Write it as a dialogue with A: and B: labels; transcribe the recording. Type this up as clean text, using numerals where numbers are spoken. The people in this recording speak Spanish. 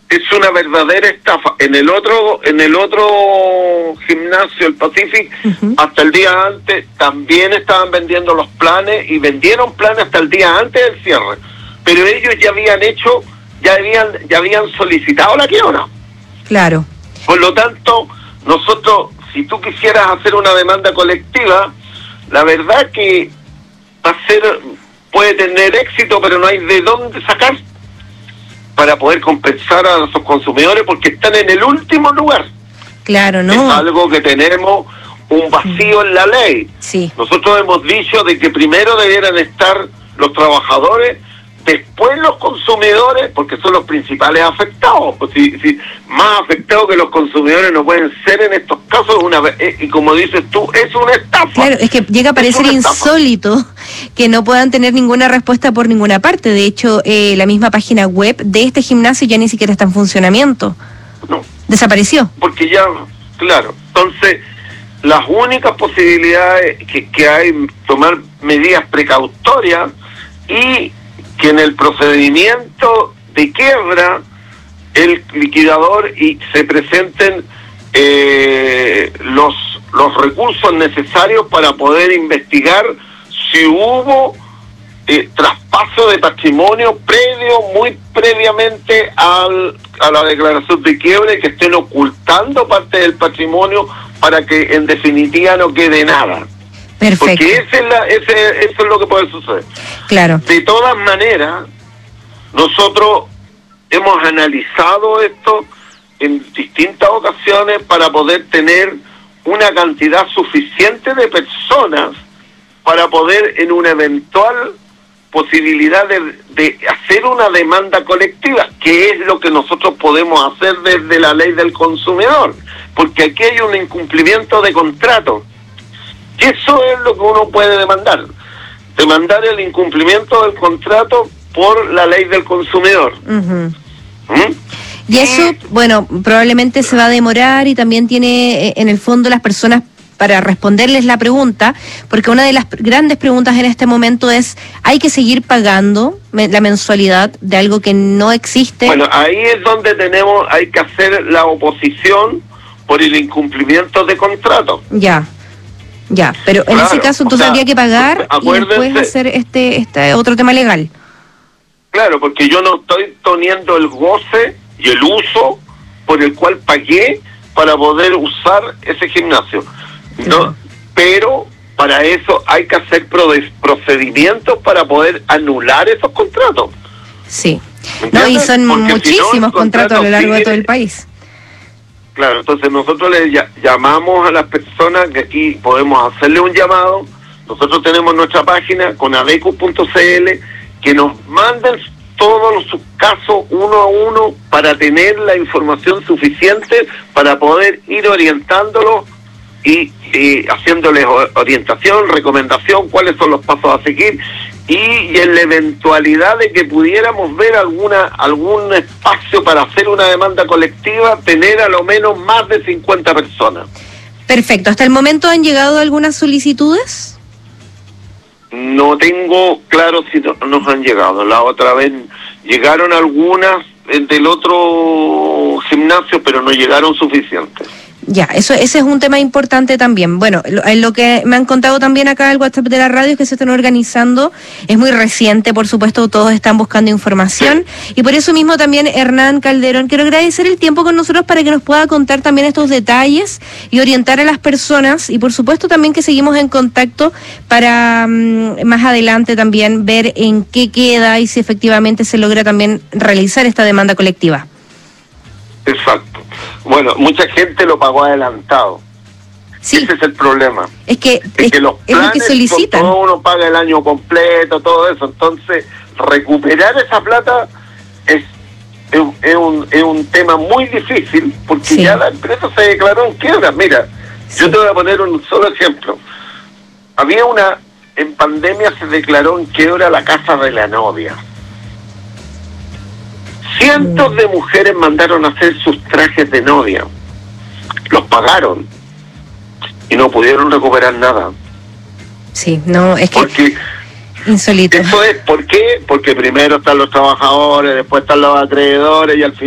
A: es una verdadera estafa. En el otro gimnasio, el Pacific, hasta el día antes también estaban vendiendo los planes y vendieron planes hasta el día antes del cierre. Pero ellos ya habían solicitado la quiebra.
B: Claro.
A: Por lo tanto, nosotros, si tú quisieras hacer una demanda colectiva, la verdad que puede tener éxito, pero no hay de dónde sacar para poder compensar a nuestros consumidores porque están en el último lugar.
B: Claro, ¿no?
A: Es algo que tenemos un vacío en la ley.
B: Sí.
A: Nosotros hemos dicho de que primero debieran estar los trabajadores, después los consumidores, porque son los principales afectados. Pues si más afectados que los consumidores no pueden ser en estos casos, y como dices tú, es una estafa.
B: Claro, es que llega a parecer insólito que no puedan tener ninguna respuesta por ninguna parte. De hecho, la misma página web de este gimnasio ya ni siquiera está en funcionamiento.
A: No.
B: Desapareció.
A: Porque ya, claro, entonces las únicas posibilidades que hay tomar medidas precautorias y que en el procedimiento de quiebra el liquidador y se presenten los recursos necesarios para poder investigar si hubo traspaso de patrimonio muy previamente a la declaración de quiebra y que estén ocultando parte del patrimonio para que en definitiva no quede nada.
B: Perfecto.
A: Porque eso es lo que puede suceder.
B: Claro.
A: De todas maneras, nosotros hemos analizado esto en distintas ocasiones para poder tener una cantidad suficiente de personas para poder en una eventual posibilidad de hacer una demanda colectiva, que es lo que nosotros podemos hacer desde la ley del consumidor, porque aquí hay un incumplimiento de contrato. Eso es lo que uno puede demandar el incumplimiento del contrato por la ley del consumidor.
B: Y eso, bueno, probablemente se va a demorar y también tiene en el fondo las personas para responderles la pregunta, porque una de las grandes preguntas en este momento es, ¿hay que seguir pagando la mensualidad de algo que no existe?
A: Bueno, ahí es donde hay que hacer la oposición por el incumplimiento de contrato.
B: Ya, pero en ese caso entonces habría que pagar y después hacer este otro tema legal.
A: Claro, porque yo no estoy teniendo el goce y el uso por el cual pagué para poder usar ese gimnasio. No, pero para eso hay que hacer procedimientos para poder anular esos contratos.
B: Sí. No, y son muchísimos contratos a lo largo de todo el país.
A: Claro, entonces nosotros le llamamos a las personas que aquí podemos hacerle un llamado. Nosotros tenemos nuestra página conadecu.cl que nos manden todos sus casos uno a uno para tener la información suficiente para poder ir orientándolos y haciéndoles orientación, recomendación, cuáles son los pasos a seguir y en la eventualidad de que pudiéramos ver algún espacio para hacer una demanda colectiva, tener a lo menos más de 50 personas.
B: Perfecto. ¿Hasta el momento han llegado algunas solicitudes?
A: No tengo claro si nos han llegado. La otra vez llegaron algunas del otro gimnasio, pero no llegaron suficientes.
B: Ya, ese es un tema importante también. Bueno, lo que me han contado también acá el WhatsApp de la radio es que se están organizando, es muy reciente, por supuesto, todos están buscando información, y por eso mismo también Hernán Calderón, quiero agradecer el tiempo con nosotros para que nos pueda contar también estos detalles y orientar a las personas, y por supuesto también que seguimos en contacto para más adelante también ver en qué queda y si efectivamente se logra también realizar esta demanda colectiva.
A: Exacto. Bueno, mucha gente lo pagó adelantado. Sí. Ese es el problema.
B: Es que
A: los planes,
B: es lo que solicitan.
A: Todo uno paga el año completo, todo eso. Entonces, recuperar esa plata es un tema muy difícil porque ya la empresa se declaró en quiebra. Mira, yo te voy a poner un solo ejemplo. En pandemia se declaró en quiebra la casa de la novia. Cientos de mujeres mandaron a hacer sus trajes de novia. Los pagaron y no pudieron recuperar nada.
B: Sí, no, es que
A: porque
B: insólito.
A: Eso es, ¿por qué? Porque primero están los trabajadores, después están los acreedores y al final